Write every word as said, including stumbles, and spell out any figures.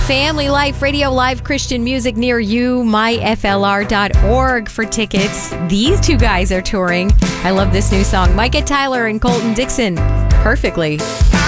Family Life Radio, live Christian music near you, my F L R dot org for tickets. These two guys are touring. I love this new song. Micah Tyler and Colton Dixon. Perfectly.